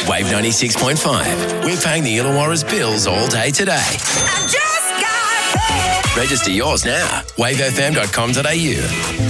Wave 96.5. We're paying the Illawarra's bills all day today. I just got paid. Register yours now. wavefm.com.au.